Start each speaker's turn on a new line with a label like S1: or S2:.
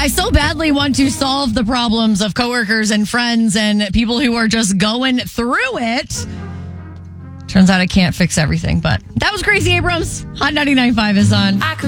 S1: I so badly want to solve the problems of coworkers and friends and people who are just going through it. Turns out I can't fix everything, but that was Gracie Abrams. Hot 99.5 is on.